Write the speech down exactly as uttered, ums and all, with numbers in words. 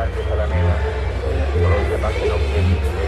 empieza la neva, por los demás que no quieren.